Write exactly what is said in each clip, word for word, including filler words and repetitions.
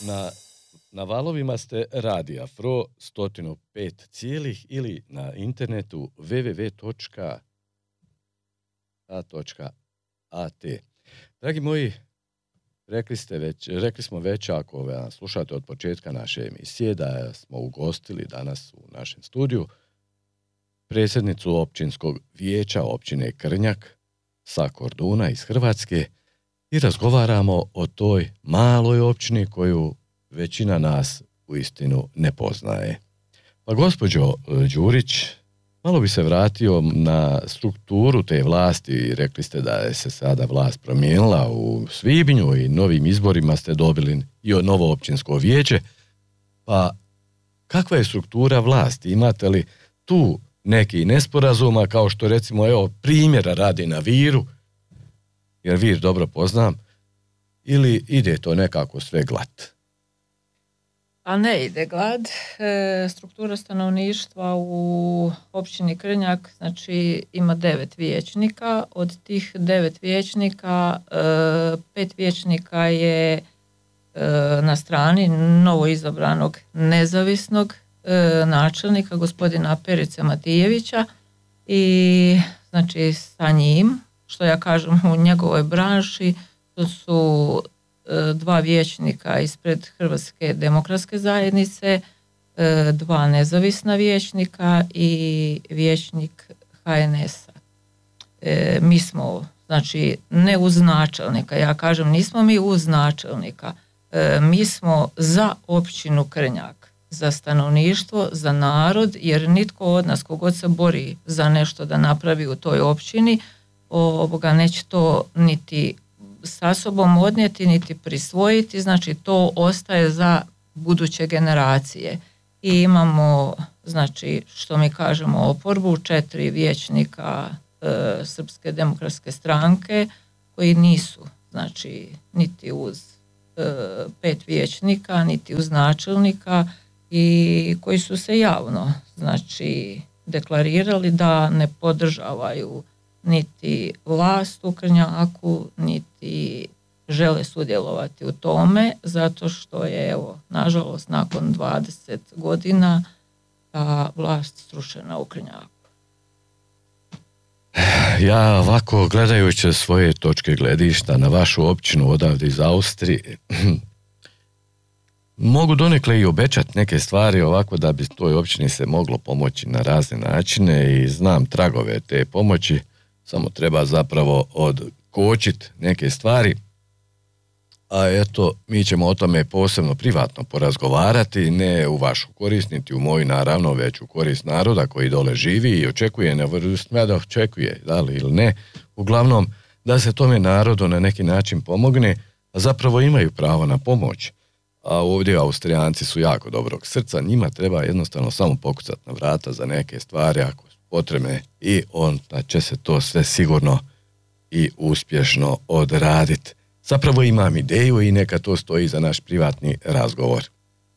Na, na valovima ste Radija Fro sto pet cijelih ili na internetu w w w točka a točka a t. Dragi moji, rekli, ste već, rekli smo već, ako ve, slušate od početka naše emisije, da smo ugostili danas u našem studiju predsjednicu općinskog vijeća općine Krnjak sa Korduna iz Hrvatske i razgovaramo o toj maloj općini koju većina nas uistinu ne poznaje. Pa gospođo Đurić, malo bi se vratio na strukturu te vlasti. Rekli ste da je se sada vlast promijenila u svibnju i novim izborima ste dobili i novo općinsko vijeće. Pa kakva je struktura vlasti? Imate li tu neki nesporazuma, kao što recimo evo primjera radi na Viru, jer Vir dobro poznam, ili ide to nekako sve glat? A ne ide glad. E, struktura stanovništva u općini Krnjak, znači ima devet vijećnika. Od tih devet vijećnika, e, pet vijećnika je e, na strani novo izabranog nezavisnog e, načelnika, gospodina Perice Matijevića, i znači sa njim, što ja kažem u njegovoj branši, to su dva vijećnika ispred Hrvatske demokratske zajednice, dva nezavisna vijećnika i vijećnik ha en es a. E, mi smo, znači, ne uz načelnika, ja kažem nismo mi uz načelnika, e, mi smo za općinu Krnjak, za stanovništvo, za narod, jer nitko od nas kogod se bori za nešto da napravi u toj općini, ovoga neće to niti sa sobom odnijeti niti prisvojiti, znači to ostaje za buduće generacije. I imamo, znači, što mi kažemo, oporbu, četiri vijećnika e, Srpske demokratske stranke koji nisu, znači, niti uz e, pet vijećnika, niti uz načelnika, i koji su se javno, znači, deklarirali da ne podržavaju niti vlast u Krnjaku, niti žele sudjelovati u tome, zato što je, evo, nažalost, nakon dvadeset godina ta vlast srušena u Krnjaku. Ja ovako, gledajući svoje točke gledišta na vašu općinu odavde iz Austrije, mogu donekle i obećati neke stvari ovako da bi toj općini se moglo pomoći na razne načine i znam tragove te pomoći. Samo treba zapravo odkočiti neke stvari, a eto, mi ćemo o tome posebno privatno porazgovarati, ne u vašu korist, niti u moju, naravno, već u korist naroda koji dole živi i očekuje, ne vrstme da očekuje, da li ili ne, uglavnom da se tome narodu na neki način pomogne, a zapravo imaju pravo na pomoć. A ovdje Austrijanci su jako dobrog srca, njima treba jednostavno samo pokucati na vrata za neke stvari ako potrebne i onda će se to sve sigurno i uspješno odraditi. Zapravo imam ideju i neka to stoji za naš privatni razgovor.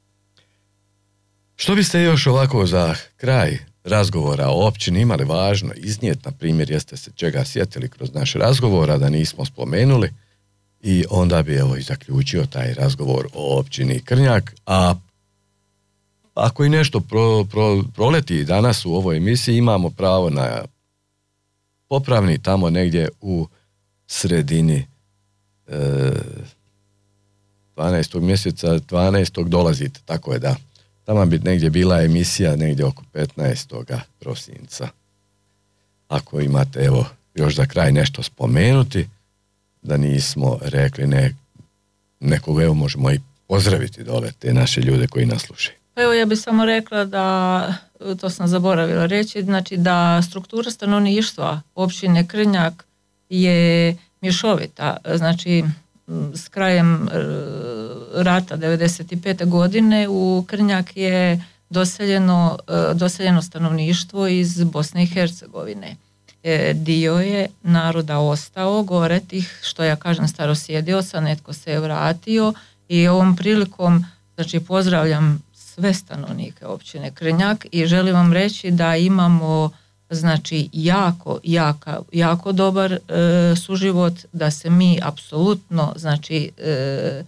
Što biste još ovako za kraj razgovora o općini imali važno iznijeti, na primjer, jeste se čega sjetili kroz naš razgovor, a da nismo spomenuli, i onda bi evo i zaključio taj razgovor o općini Krnjak, a ako i nešto pro, pro, proleti danas u ovoj emisiji, imamo pravo na popravni tamo negdje u sredini e, dvanaestog mjeseca, dvanaestog dolazite, tako je, da. Tamo bi negdje bila emisija negdje oko petnaestog prosinca. Ako imate, evo, još za kraj nešto spomenuti, da nismo rekli ne, nekoga, evo možemo i pozdraviti dole te naše ljude koji nas slušaju. Evo, ja bih samo rekla da, to sam zaboravila reći, znači da struktura stanovništva općine Krnjak je mješovita. Znači, s krajem rata devedeset pete godine u Krnjak je doseljeno, doseljeno stanovništvo iz Bosne i Hercegovine. Dio je naroda ostao gore, tih, što ja kažem, starosjedioca, netko se je vratio, i ovom prilikom, znači, pozdravljam sve stanovnike općine Krnjak i želim vam reći da imamo, znači, jako, jaka, jako dobar e, suživot, da se mi apsolutno, znači, e,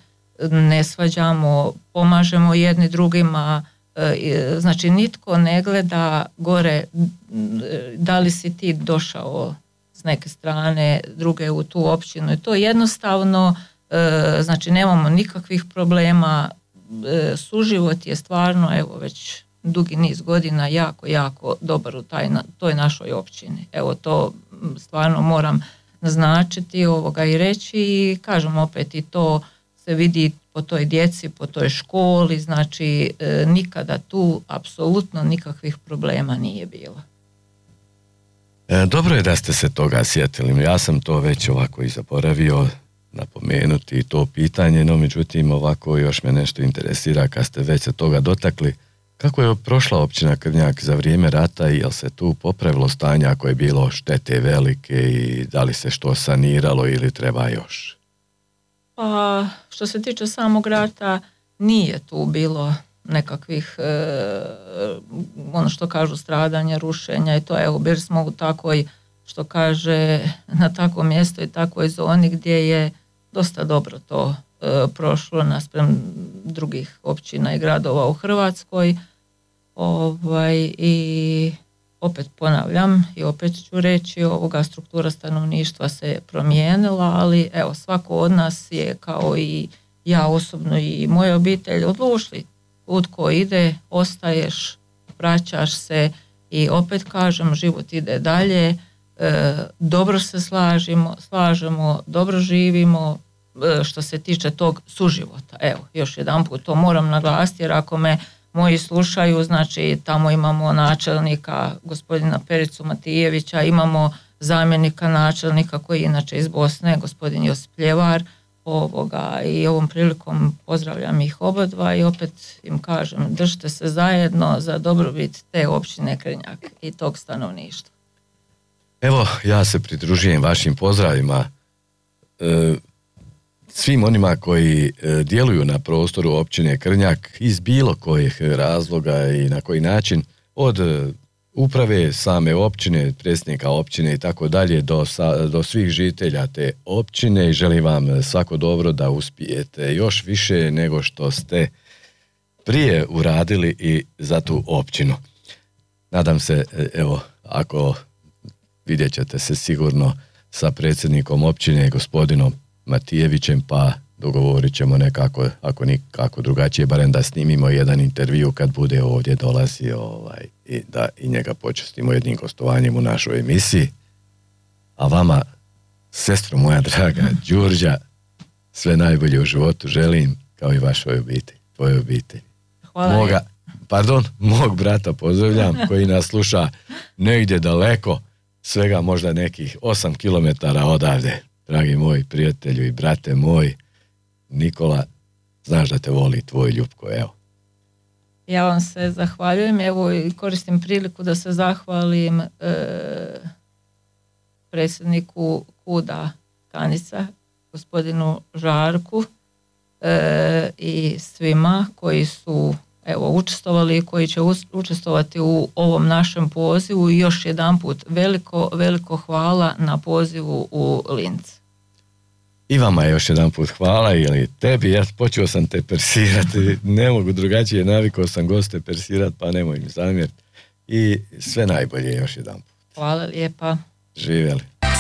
ne svađamo, pomažemo jedni drugima, znači nitko ne gleda gore da li si ti došao s neke strane druge u tu općinu i to jednostavno, znači nemamo nikakvih problema, suživot je stvarno evo već dugi niz godina jako, jako dobar u taj, toj našoj općini. Evo to stvarno moram naznačiti ovoga i reći i kažem opet i to se vidi po toj djeci, po toj školi, znači e, nikada tu apsolutno nikakvih problema nije bilo. E, dobro je da ste se toga sjetili. Ja sam to već ovako i zaboravio napomenuti to pitanje, no međutim ovako još me nešto interesira kad ste već se toga dotakli. Kako je prošla općina Krnjak za vrijeme rata i jel se tu popravilo stanje ako je bilo štete velike i da li se što saniralo ili treba još? Pa što se tiče samog rata nije tu bilo nekakvih e, ono što kažu stradanja, rušenja i to evo bili smo u takvoj što kaže na takvom mjestu i takvoj zoni gdje je dosta dobro to e, prošlo naspram drugih općina i gradova u Hrvatskoj. Ovaj, i opet ponavljam i opet ću reći ovoga struktura stanovništva se promijenila, ali evo svako od nas je kao i ja osobno i moja obitelj odlučili put koji ide, ostaješ, vraćaš se i opet kažem život ide dalje, e, dobro se slažemo, slažemo, dobro živimo e, što se tiče tog suživota. Evo još jedan put to moram naglasiti jer ako me moji slušaju, znači tamo imamo načelnika gospodina Pericu Matijevića, imamo zamjenika načelnika koji je inače iz Bosne, gospodin Josip Ljevar, ovoga, i ovom prilikom pozdravljam ih obadva i opet im kažem držite se zajedno za dobrobit te općine Krnjak i tog stanovništva. Evo, ja se pridružujem vašim pozdravima e, svim onima koji e, djeluju na prostoru općine Krnjak iz bilo kojih razloga i na koji način, od e, uprave same općine, predsjednika općine i tako dalje do, sa, do svih žitelja te općine i želim vam svako dobro da uspijete još više nego što ste prije uradili i za tu općinu. Nadam se, evo, ako vidjet ćete se sigurno sa predsjednikom općine, gospodinom Matijevićem, pa dogovorit ćemo nekako, ako nikako drugačije, barem da snimimo jedan intervju kad bude ovdje dolazio ovaj, i da i njega počestimo jednim gostovanjem u našoj emisiji. A vama, sestro moja draga, Đurđa, sve najbolje u životu želim, kao i vašoj obitelji, tvojoj obitelji. Hvala. Moga, pardon, mog brata pozdravljam koji nas sluša negdje daleko, svega možda nekih osam kilometara odavde. Dragi moj prijatelju i brate moj, Nikola, znaš da te voli tvoj Ljupko, evo. Ja vam se zahvaljujem, evo i koristim priliku da se zahvalim e, predsjedniku Kuda Kanica, gospodinu Žarku e, i svima koji su evo učestvovali i koji će učestvovati u ovom našem pozivu i još jedanput veliko, veliko hvala na pozivu u Linz. I vama još jedan put hvala, ili tebi, ja počeo sam te persirati, ne mogu drugačije, navikao sam goste persirati, pa nemoj mi zamjeriti. I sve najbolje još jedan put. Hvala lijepa. Živjeli.